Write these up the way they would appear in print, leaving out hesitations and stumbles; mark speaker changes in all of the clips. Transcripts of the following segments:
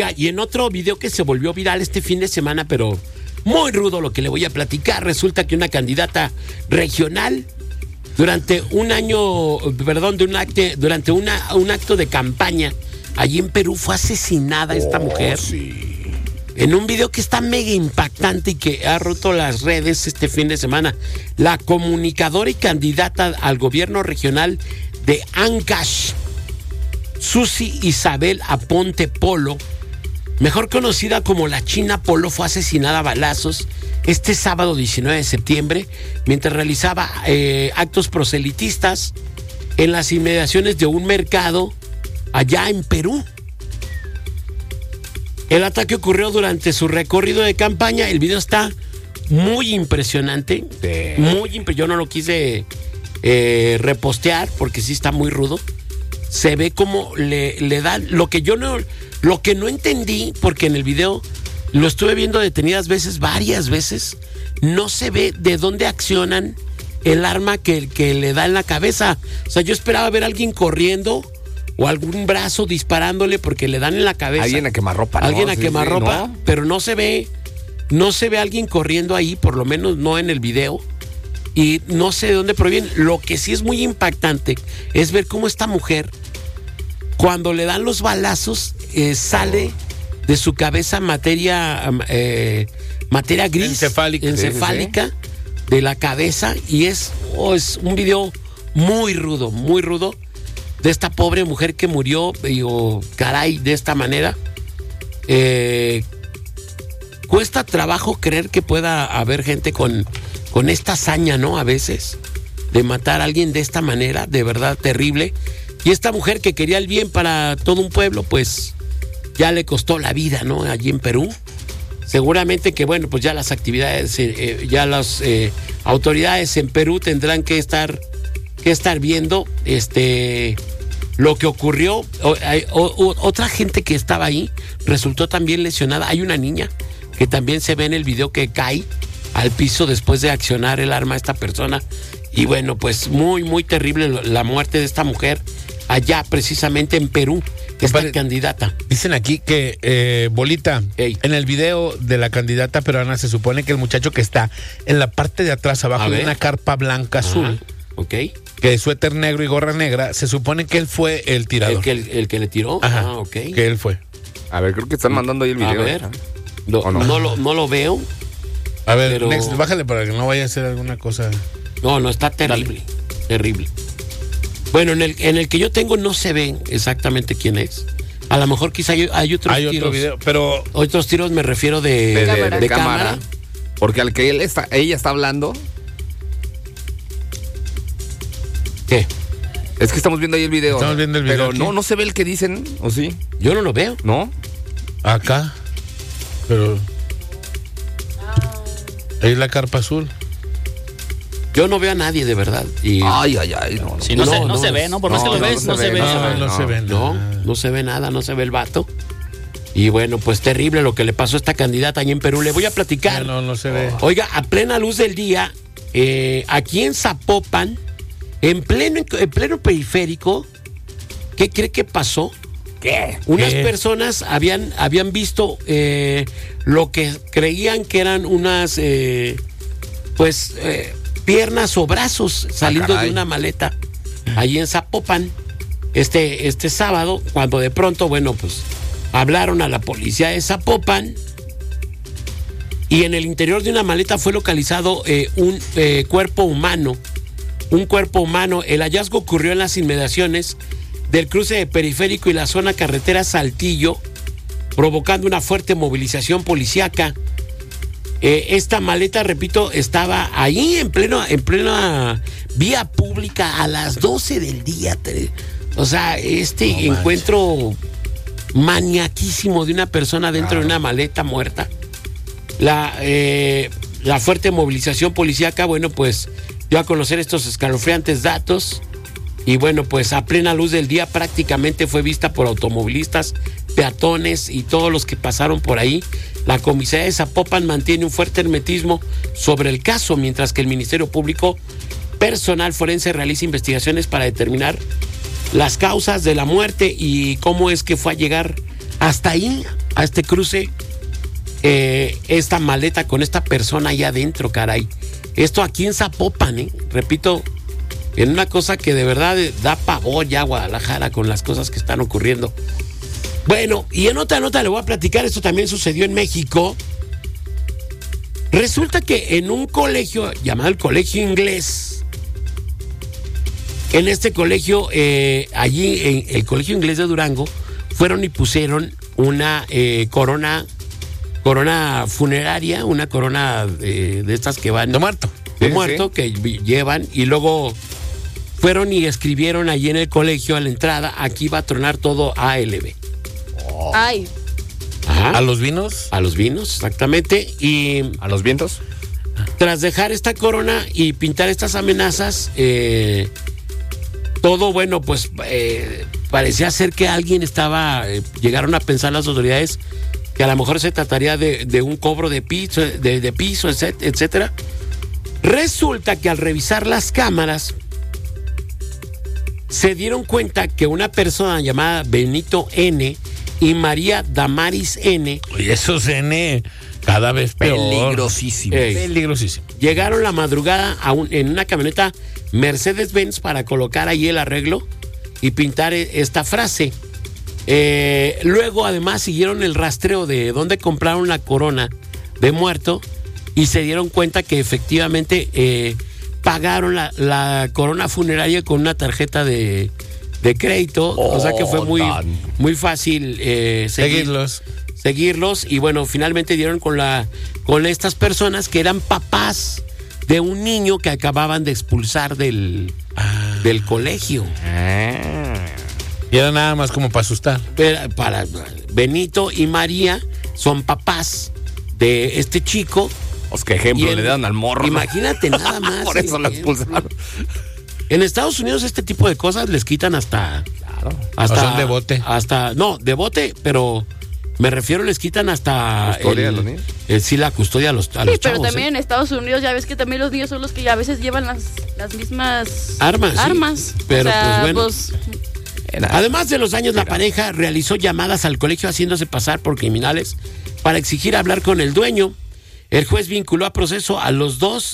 Speaker 1: Oiga, y en otro video que se volvió viral este fin de semana, pero muy rudo lo que le voy a platicar, resulta que una candidata regional durante un acto de campaña allí en Perú fue asesinada esta mujer. Sí. En un video que está mega impactante y que ha roto las redes este fin de semana. La comunicadora y candidata al gobierno regional de Ancash, Susi Isabel Aponte Polo, mejor conocida como la China Polo, fue asesinada a balazos este sábado 19 de septiembre mientras realizaba actos proselitistas en las inmediaciones de un mercado allá en Perú. El ataque ocurrió durante su recorrido de campaña. El video está muy impresionante. Yo no lo quise repostear porque sí está muy rudo. Se ve como le dan lo que no entendí, porque en el video lo estuve viendo varias veces. No se ve de dónde accionan el arma que le da en la cabeza. O sea, yo esperaba ver a alguien corriendo o algún brazo disparándole porque le dan en la cabeza.
Speaker 2: Alguien a quemarropa, ¿no?
Speaker 1: Alguien a quemarropa, ¿no? Pero no se ve a alguien corriendo ahí, por lo menos no en el video. Y no sé de dónde proviene. Lo que sí es muy impactante es ver cómo esta mujer, cuando le dan los balazos, sale de su cabeza materia gris, encefálica de la cabeza. Y es un video muy rudo de esta pobre mujer que murió, de esta manera. Cuesta trabajo creer que pueda haber gente con esta hazaña, ¿no? A veces, de matar a alguien de esta manera, de verdad terrible. Y esta mujer que quería el bien para todo un pueblo, pues ya le costó la vida, ¿no? Allí en Perú. Seguramente que, bueno, pues ya las actividades, ya las autoridades en Perú tendrán que estar viendo lo que ocurrió. Otra gente que estaba ahí resultó también lesionada. Hay una niña que también se ve en el video que cae al piso después de accionar el arma a esta persona. Y bueno, pues muy, muy terrible la muerte de esta mujer allá precisamente en Perú, esta candidata.
Speaker 3: Dicen aquí que, Bolita, en el video de la candidata peruana se supone que el muchacho que está en la parte de atrás abajo de una carpa blanca azul,
Speaker 1: que
Speaker 3: es suéter negro y gorra negra, se supone que él fue el tirador.
Speaker 1: ¿El que le tiró?
Speaker 3: Ajá, que él fue.
Speaker 2: A ver, creo que están mandando ahí el video.
Speaker 1: A ver, no lo veo.
Speaker 3: A ver, pero... Next, bájale para que no vaya a hacer alguna cosa.
Speaker 1: No, está terrible. Terrible. Bueno, en el que yo tengo no se ve exactamente quién es. A lo mejor quizá hay otros tiros.
Speaker 3: Otro video, pero
Speaker 1: otros tiros me refiero de cámara.
Speaker 2: Porque al que ella está hablando.
Speaker 1: ¿Qué?
Speaker 2: Es que estamos viendo ahí el video.
Speaker 3: Estamos viendo el video.
Speaker 2: Pero no se ve el que dicen, ¿o sí?
Speaker 1: Yo no lo veo.
Speaker 2: ¿No?
Speaker 3: Acá. Pero ahí es la carpa azul.
Speaker 1: Yo no veo a nadie, de verdad. Y...
Speaker 2: Ay. No.
Speaker 4: Si no se ve, ¿no? Por más que lo ves, no se ve.
Speaker 3: No se ve nada.
Speaker 1: No se ve nada, no se ve el vato. Y bueno, pues terrible lo que le pasó a esta candidata allí en Perú. Le voy a platicar.
Speaker 3: No se ve.
Speaker 1: Oiga, a plena luz del día, aquí en Zapopan, en pleno periférico, ¿qué cree que pasó?
Speaker 2: ¿Qué?
Speaker 1: Unas personas habían visto lo que creían que eran unas piernas o brazos saliendo de una maleta allí en Zapopan este sábado, cuando de pronto, bueno, pues hablaron a la policía de Zapopan y en el interior de una maleta fue localizado un cuerpo humano. El hallazgo ocurrió en las inmediaciones del cruce de Periférico y la zona carretera Saltillo, provocando una fuerte movilización policíaca. Esta maleta, repito, estaba ahí en plena vía pública a las 12 del día. O sea, encuentro maniaquísimo de una persona dentro de una maleta muerta. La fuerte movilización policíaca, bueno, pues dio a conocer estos escalofriantes datos. Y bueno, pues a plena luz del día prácticamente fue vista por automovilistas, peatones y todos los que pasaron por ahí. La comisaría de Zapopan mantiene un fuerte hermetismo sobre el caso, mientras que el Ministerio Público, personal forense, realiza investigaciones para determinar las causas de la muerte y cómo es que fue a llegar hasta ahí, a este cruce esta maleta con esta persona allá adentro, caray. Esto aquí en Zapopan, repito, en una cosa que de verdad da pavor ya a Guadalajara con las cosas que están ocurriendo. Bueno, y en otra nota le voy a platicar, esto también sucedió en México. Resulta que en un colegio llamado el Colegio Inglés, en este colegio, allí en el Colegio Inglés de Durango, fueron y pusieron una corona funeraria, una corona de estas que van...
Speaker 3: De muerto.
Speaker 1: De muerto, que llevan, y luego fueron y escribieron allí en el colegio, a la entrada, aquí va a tronar todo ALB.
Speaker 5: Oh. Ay.
Speaker 1: Ajá.
Speaker 3: ¿A los vinos?
Speaker 1: A los vinos, exactamente. Y
Speaker 2: ¿a los vientos?
Speaker 1: Tras dejar esta corona y pintar estas amenazas, todo, bueno, pues parecía ser que alguien llegaron a pensar las autoridades que a lo mejor se trataría de un cobro de piso, etcétera. Resulta que al revisar las cámaras se dieron cuenta que una persona llamada Benito N. y María Damaris N.
Speaker 3: Oye, esos N cada vez peor.
Speaker 2: Peligrosísimo.
Speaker 3: Peligrosísimo.
Speaker 1: Llegaron la madrugada en una camioneta Mercedes-Benz para colocar ahí el arreglo y pintar esta frase. Luego además siguieron el rastreo de dónde compraron la corona de muerto y se dieron cuenta que efectivamente pagaron la corona funeraria con una tarjeta de crédito, o sea que fue muy fácil seguirlos y bueno, finalmente dieron con estas personas que eran papás de un niño que acababan de expulsar del colegio.
Speaker 3: Y era nada más como para asustar.
Speaker 1: Para Benito y María son papás de este chico.
Speaker 2: Pues qué ejemplo le dan al morro.
Speaker 1: Imagínate nada más.
Speaker 2: Por eso lo expulsaron.
Speaker 1: En Estados Unidos este tipo de cosas les quitan hasta...
Speaker 2: Claro.
Speaker 1: Hasta
Speaker 3: son de bote.
Speaker 1: No, de bote, pero me refiero, les quitan hasta...
Speaker 2: ¿Custodia a los niños?
Speaker 1: Sí, la custodia a los
Speaker 5: chavos.
Speaker 1: Sí,
Speaker 5: pero también en Estados Unidos ya ves que también los niños son los que a veces llevan las mismas...
Speaker 1: Armas. Sí. Pero
Speaker 5: o sea,
Speaker 1: pues bueno... Además de los daños, la pareja realizó llamadas al colegio haciéndose pasar por criminales para exigir hablar con el dueño. El juez vinculó a proceso a los dos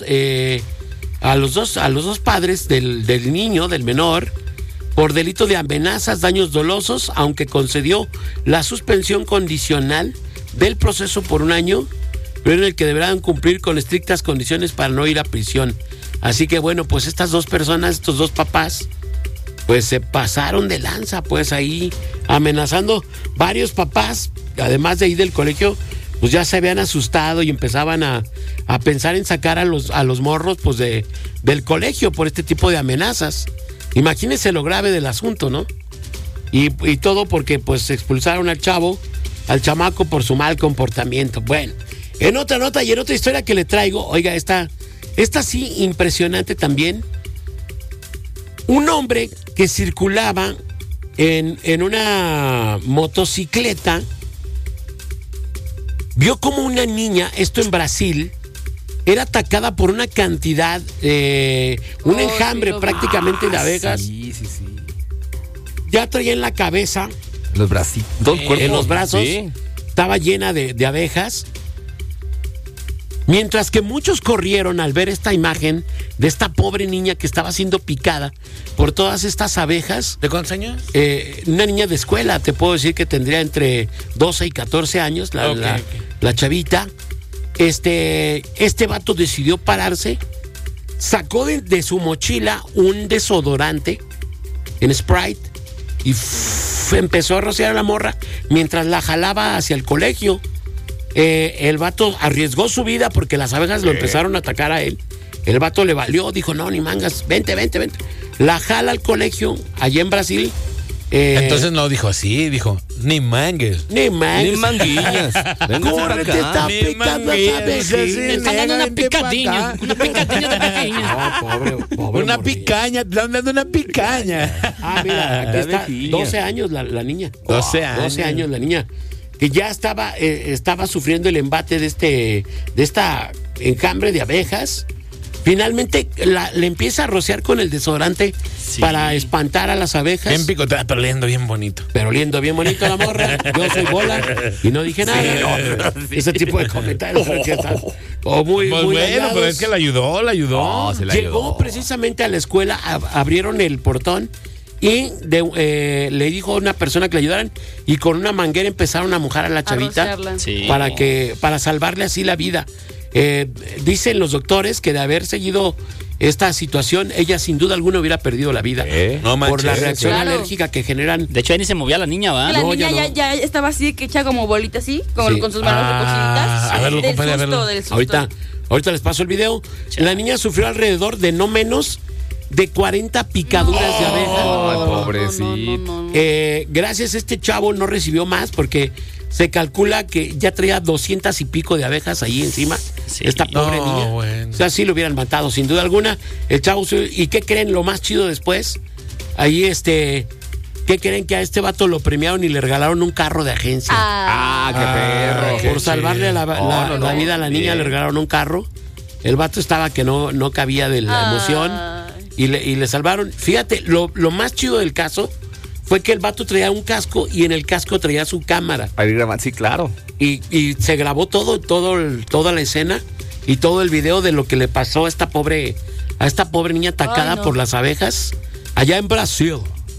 Speaker 1: padres del niño, del menor, por delito de amenazas, daños dolosos, aunque concedió la suspensión condicional del proceso por 1 año, pero en el que deberán cumplir con estrictas condiciones para no ir a prisión. Así que bueno, pues estas dos personas, estos dos papás, pues se pasaron de lanza, pues ahí amenazando. Varios papás, además de ahí del colegio, pues ya se habían asustado y empezaban a pensar en sacar a los morros pues del colegio por este tipo de amenazas. Imagínense lo grave del asunto, ¿no? Y todo porque pues expulsaron al chamaco por su mal comportamiento. Bueno, en otra nota y en otra historia que le traigo, oiga, esta sí impresionante también. Un hombre que circulaba en una motocicleta vio como una niña, esto en Brasil, era atacada por una cantidad, un enjambre prácticamente de abejas.
Speaker 2: Sí.
Speaker 1: Ya traía en la cabeza,
Speaker 2: en
Speaker 1: los brazos, sí. Estaba llena de abejas. Mientras que muchos corrieron al ver esta imagen de esta pobre niña que estaba siendo picada por todas estas abejas.
Speaker 3: ¿De cuántos años?
Speaker 1: Una niña de escuela, te puedo decir que tendría entre 12 y 14 años, la chavita. Este vato decidió pararse, sacó de su mochila un desodorante en Sprite y empezó a rociar a la morra mientras la jalaba hacia el colegio. El vato arriesgó su vida porque las abejas lo empezaron a atacar a él. El vato le valió, dijo, no, ni mangas, vente. La jala al colegio, allá en Brasil.
Speaker 3: Entonces no dijo así, dijo, ni mangues.
Speaker 1: Ni manguillas.
Speaker 3: Córrete, está picando esa abeja.
Speaker 4: Me están dando una picadilla de pequeña.
Speaker 1: No, pobre
Speaker 3: una picaña, te están dando una picaña.
Speaker 1: Mira, aquí está, 12 años la niña.
Speaker 3: 12 años.
Speaker 1: 12 años la niña. Que ya estaba sufriendo el embate de esta enjambre de abejas. Finalmente le empieza a rociar con el desodorante para espantar a las abejas.
Speaker 3: Bien picotada, pero oliendo bien bonito.
Speaker 1: Pero oliendo bien bonito la morra. Yo soy bola y no dije nada. Ese tipo de comentarios. Muy
Speaker 3: bueno,
Speaker 1: dañados.
Speaker 3: pero es que la ayudó.
Speaker 1: Llegó precisamente a la escuela, abrieron el portón y le dijo a una persona que le ayudaran y con una manguera empezaron a mojar a la chavita para salvarle así la vida. Dicen los doctores que de haber seguido esta situación, ella sin duda alguna hubiera perdido la vida
Speaker 3: no manches,
Speaker 1: por la reacción alérgica que generan.
Speaker 4: De hecho, ahí ni se movía la niña, ¿va?
Speaker 5: La niña ya estaba así, que echa como bolita así, con sus manos recogidas.
Speaker 3: A verlo, compadre, a verlo.
Speaker 5: Del susto.
Speaker 1: Ahorita les paso el video. La niña sufrió alrededor de no menos de 40 picaduras de abeja.
Speaker 2: Pobrecito.
Speaker 1: Gracias a este chavo no recibió más porque se calcula que ya traía 200 y pico de abejas ahí encima. Esta pobre niña.
Speaker 3: Bueno.
Speaker 1: O sea, sí lo hubieran matado, sin duda alguna. El chavo, ¿y qué creen lo más chido después? Ahí ¿qué creen? Que a este vato lo premiaron y le regalaron un carro de agencia.
Speaker 2: Qué perro.
Speaker 1: Por salvarle la vida a la niña le regalaron un carro. El vato estaba que no cabía de la emoción y le salvaron. Fíjate, lo más chido del caso fue que el vato traía un casco y en el casco traía su cámara.
Speaker 2: Para ir grabando, sí, claro.
Speaker 1: Y se grabó toda la escena y todo el video de lo que le pasó a esta pobre niña atacada por las abejas allá en Brasil.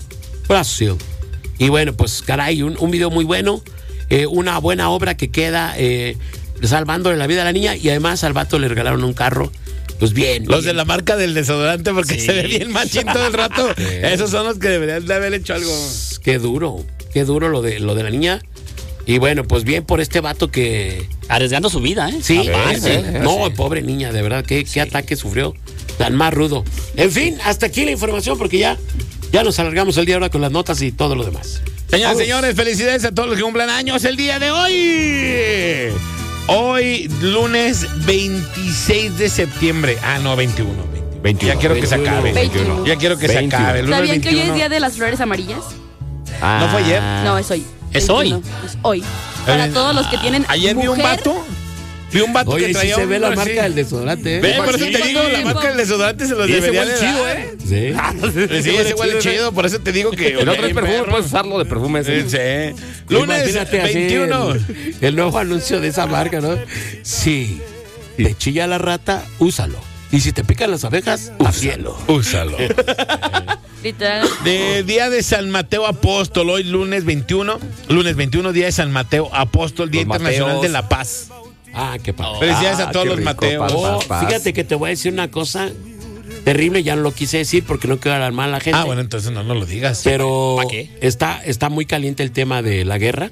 Speaker 1: Y bueno, pues caray, un video muy bueno, una buena obra que queda salvándole la vida a la niña y además al vato le regalaron un carro. Pues bien.
Speaker 3: Los de la marca del desodorante, porque se ve bien machín todo el rato. Esos son los que deberían de haber hecho algo.
Speaker 1: Qué duro lo de la niña. Y bueno, pues bien por este vato que...
Speaker 4: Arriesgando su vida, ¿eh?
Speaker 1: Sí, no, pobre niña, de verdad, qué ataque sufrió. Tan más rudo. En fin, hasta aquí la información porque ya nos alargamos el día ahora con las notas y todo lo demás.
Speaker 3: Señoras y señores, felicidades a todos los que cumplan años el día de hoy. Hoy, lunes 26 de septiembre. 21. Ya quiero que se acabe.
Speaker 5: 21.
Speaker 3: Ya quiero que se acabe.
Speaker 5: ¿Sabían que hoy es día de las flores amarillas?
Speaker 3: ¿No fue ayer?
Speaker 5: No, es hoy.
Speaker 4: ¿Es hoy?
Speaker 5: Es hoy. Para todos los que tienen
Speaker 3: ayer vi un vato
Speaker 1: Oye,
Speaker 3: que traía
Speaker 1: sí se ve la
Speaker 3: así.
Speaker 1: marca del desodorante.
Speaker 3: Ve, por eso te digo, la marca del desodorante se los debería de dar.
Speaker 2: chido,
Speaker 3: Sí, ese huele chido, por eso te digo que...
Speaker 2: El otro es perfume, puedes usarlo de perfume.
Speaker 3: Sí. Lunes 21.
Speaker 1: El nuevo anuncio de esa marca, ¿no? Sí. Te chilla la rata, úsalo. Y si te pican las abejas, úsalo.
Speaker 5: Literal.
Speaker 3: De día de San Mateo Apóstol, hoy lunes 21, día de San Mateo Apóstol, Día Internacional de la Paz.
Speaker 1: Qué padre.
Speaker 3: Felicidades a todos los Mateos.
Speaker 1: Paz. Fíjate que te voy a decir una cosa terrible, ya no lo quise decir porque no quiero alarmar a la gente.
Speaker 3: Bueno, entonces no lo digas.
Speaker 1: Pero
Speaker 4: ¿para qué?
Speaker 1: Está muy caliente el tema de la guerra.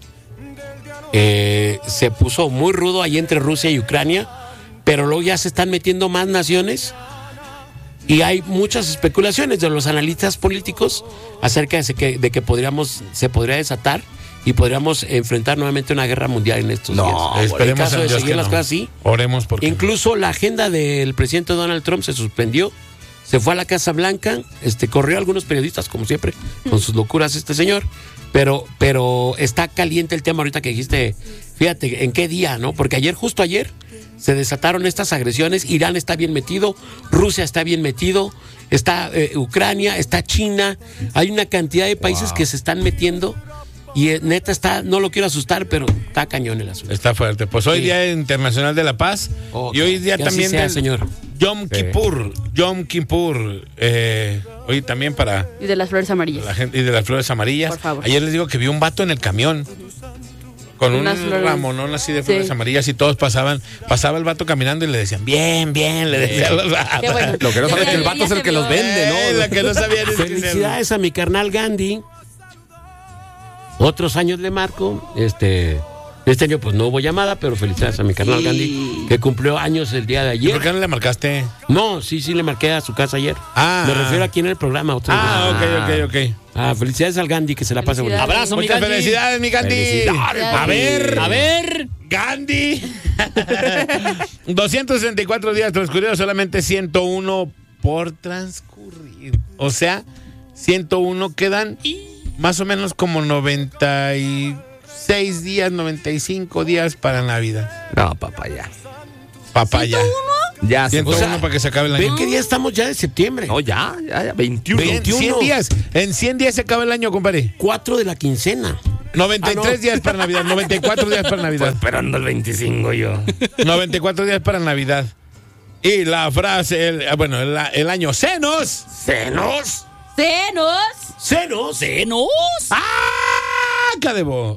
Speaker 1: Se puso muy rudo ahí entre Rusia y Ucrania, pero luego ya se están metiendo más naciones y hay muchas especulaciones de los analistas políticos acerca de que se podría desatar y podríamos enfrentar nuevamente una guerra mundial en estos días.
Speaker 3: Esperemos
Speaker 1: en caso de
Speaker 3: Dios
Speaker 1: seguir
Speaker 3: que
Speaker 1: las
Speaker 3: no.
Speaker 1: cosas así.
Speaker 3: Oremos porque
Speaker 1: incluso la agenda del presidente Donald Trump se suspendió. Se fue a la Casa Blanca, corrió a algunos periodistas, como siempre, con sus locuras este señor, pero está caliente el tema ahorita que dijiste, fíjate, ¿en qué día, no? Porque justo ayer, se desataron estas agresiones, Irán está bien metido, Rusia está bien metido, está Ucrania, está China, hay una cantidad de países que se están metiendo y neta no lo quiero asustar, pero está cañón el asunto.
Speaker 3: está fuerte. Pues hoy Día Internacional de la Paz y hoy día también
Speaker 1: del señor
Speaker 3: Yom Kippur, hoy también para
Speaker 5: Y de las flores amarillas.
Speaker 3: la gente y de las flores amarillas.
Speaker 5: Por favor.
Speaker 3: Ayer les digo que vi un vato en el camión con un ramonón así de flores amarillas y todos pasaba el vato caminando y le decían bien, le decían los vatos.
Speaker 5: Qué bueno.
Speaker 2: Lo que no sabe es que el vato es el que los vende, ¿no?
Speaker 3: Lo que no sabían es que
Speaker 1: felicidades a mi carnal Gandhi. Otros años le marco. Este año pues no hubo llamada, pero felicidades a mi carnal Gandhi, que cumplió años el día de ayer.
Speaker 3: ¿Por qué no le marcaste?
Speaker 1: No, sí le marqué a su casa ayer. Me refiero aquí en el programa.
Speaker 3: Ok. Felicidades
Speaker 1: al Gandhi, que se la pase bonito.
Speaker 4: Abrazo, mi
Speaker 3: Muchas
Speaker 4: Gandhi.
Speaker 3: felicidades, mi Gandhi. A ver, Gandhi. 264 días transcurridos, solamente 101 por transcurrir. O sea, 101 quedan más o menos como 96 días, 95 días para Navidad.
Speaker 2: No, papá, ya.
Speaker 3: Papá, ya.
Speaker 2: Ya,
Speaker 3: 101 para que se acabe el año.
Speaker 1: ¿Ven qué día estamos ya de septiembre?
Speaker 2: No, ya, 21.
Speaker 3: 100 días. En 100 días se acaba el año, compadre.
Speaker 1: 4 de la quincena.
Speaker 3: 93 días para Navidad, 94 días para Navidad.
Speaker 2: Esperando el 25 yo.
Speaker 3: 94 días para Navidad. Y la frase, el año senos.
Speaker 2: ¿Senos?
Speaker 5: ¡Senos!
Speaker 3: ¡Acadebo!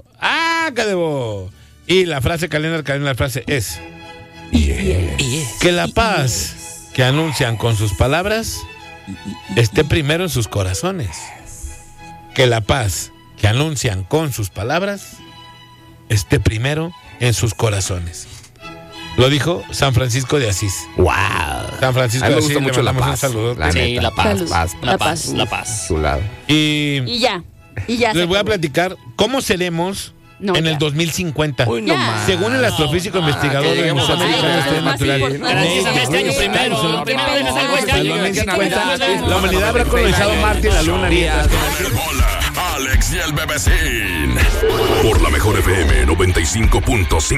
Speaker 3: Y la frase la frase es que la paz que anuncian con sus palabras esté primero en sus corazones. Que la paz que anuncian con sus palabras esté primero en sus corazones. Lo dijo San Francisco de Asís.
Speaker 2: ¡Wow!
Speaker 3: San Francisco
Speaker 2: A mí
Speaker 3: de
Speaker 2: me
Speaker 3: Asís,
Speaker 2: gusta mucho
Speaker 3: le
Speaker 2: la
Speaker 3: mandamos
Speaker 2: paz.
Speaker 3: un saludo.
Speaker 4: Sí, la paz,
Speaker 5: Salud.
Speaker 4: la paz.
Speaker 2: Chulado.
Speaker 5: Y ya.
Speaker 3: Les voy a platicar cómo seremos
Speaker 5: No,
Speaker 3: en
Speaker 5: ya.
Speaker 3: el 2050.
Speaker 2: Uy, no
Speaker 5: Ya.
Speaker 2: más.
Speaker 3: Según el astrofísico investigador
Speaker 2: que
Speaker 3: del
Speaker 2: lleguemos
Speaker 3: Museo
Speaker 2: a
Speaker 3: Mexicano de Estudios
Speaker 5: más
Speaker 3: Naturales,
Speaker 5: importante.
Speaker 4: Garantízame este año primero.
Speaker 3: Tyson,
Speaker 4: Primero dejas algo este
Speaker 3: hasta el
Speaker 4: año.
Speaker 3: 2050, la humanidad habrá colonizado Marte y la Luna.
Speaker 6: Hola, Alex y el Bebecín. Por la mejor FM 95.5.